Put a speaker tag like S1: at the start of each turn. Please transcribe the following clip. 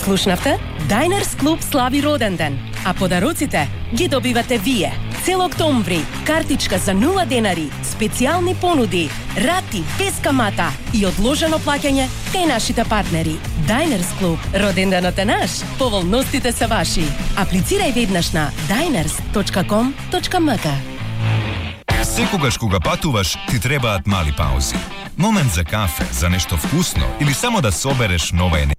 S1: Слушнавте? Diners Club слави роден ден, а подароците ги добивате вие. Цел октомври, картичка за 0 денари, специјални понуди, рати без камата и одложено плаќање кај нашите партнери. Diners Club, роденденот е наш, поволностите се ваши. Аплицирај веднаш на diners.com.mk.
S2: Секогаш кога патуваш, ти требаат мали паузи. Момент за кафе, за нешто вкусно или само да собереш нова енергија.